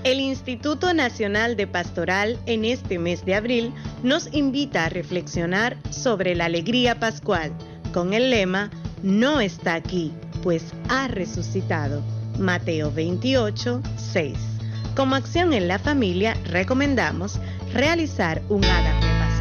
El Instituto Nacional de Pastoral en este mes de abril nos invita a reflexionar sobre la alegría pascual con el lema "No está aquí, pues ha resucitado". Mateo 28, 6. Como acción en la familia recomendamos realizar un Hada